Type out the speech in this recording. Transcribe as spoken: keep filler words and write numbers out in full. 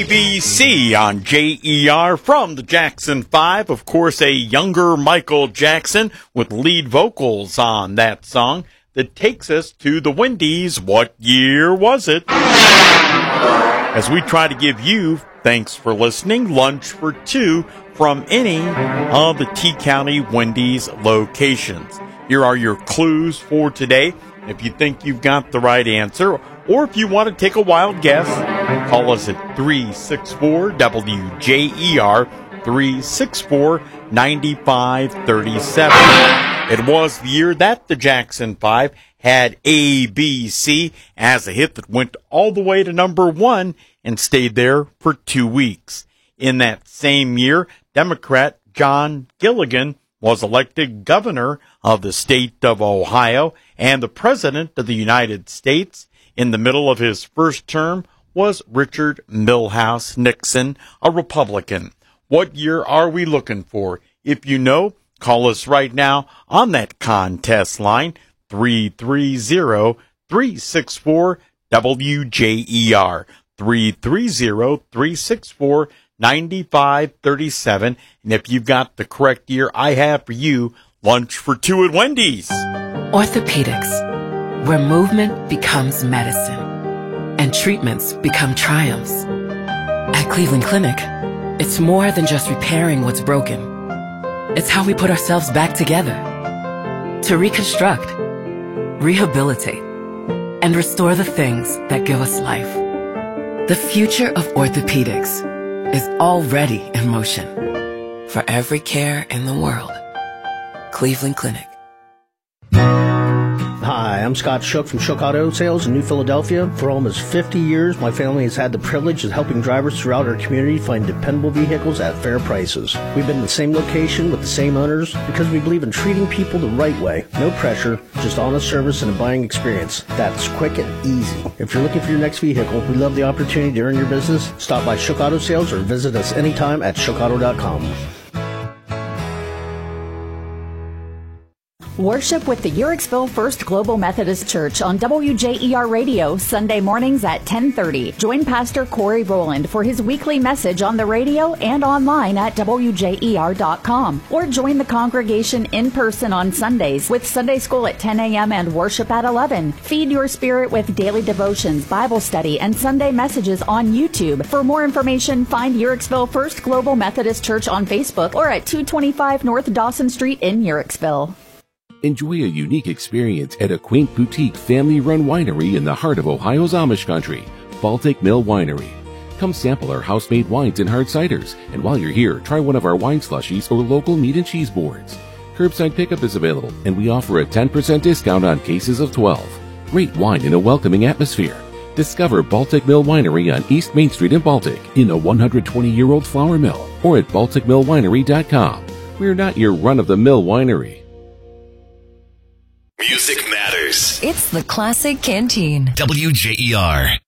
A B C on J E R from the Jackson five. Of course, a younger Michael Jackson with lead vocals on that song that takes us to the Wendy's. What year was it? As we try to give you, thanks for listening, lunch for two from any of the T-County Wendy's locations. Here are your clues for today. If you think you've got the right answer, or if you want to take a wild guess, call us at three six four W J E R, three six four, nine five three seven. It was the year that the Jackson five had A B C as a hit that went all the way to number one and stayed there for two weeks. In that same year, Democrat John Gilligan was elected governor of the state of Ohio and the president of the United States. In the middle of his first term was Richard Milhous Nixon, a Republican. What year are we looking for? If you know, call us right now on that contest line, three three zero, three six four, W J E R, three three zero, three six four, nine five three seven. And if you've got the correct year, I have for you lunch for two at Wendy's. Orthopedics, where movement becomes medicine and treatments become triumphs. At Cleveland Clinic, it's more than just repairing what's broken. It's how we put ourselves back together to reconstruct, rehabilitate, and restore the things that give us life. The future of orthopedics is already in motion. For every care in the world, Cleveland Clinic. Hi, I'm Scott Shook from Shook Auto Sales in New Philadelphia. For almost fifty years, my family has had the privilege of helping drivers throughout our community find dependable vehicles at fair prices. We've been in the same location with the same owners because we believe in treating people the right way. No pressure, just honest service and a buying experience that's quick and easy. If you're looking for your next vehicle, we love the opportunity to earn your business. Stop by Shook Auto Sales or visit us anytime at shook auto dot com. Worship with the Uhrichsville First Global Methodist Church on W J E R Radio, Sunday mornings at ten thirty. Join Pastor Corey Rowland for his weekly message on the radio and online at W J E R dot com. Or join the congregation in person on Sundays with Sunday school at ten a.m. and worship at eleven. Feed your spirit with daily devotions, Bible study, and Sunday messages on YouTube. For more information, find Uhrichsville First Global Methodist Church on Facebook or at two twenty-five North Dawson Street in Uhrichsville. Enjoy a unique experience at a quaint boutique family-run winery in the heart of Ohio's Amish country, Baltic Mill Winery. Come sample our house-made wines and hard ciders, and while you're here, try one of our wine slushies or local meat and cheese boards. Curbside pickup is available, and we offer a ten percent discount on cases of twelve. Great wine in a welcoming atmosphere. Discover Baltic Mill Winery on East Main Street in Baltic, in a one hundred twenty-year-old flour mill, or at baltic mill winery dot com. We're not your run-of-the-mill winery. Music matters. It's the Classic Canteen. W J E R.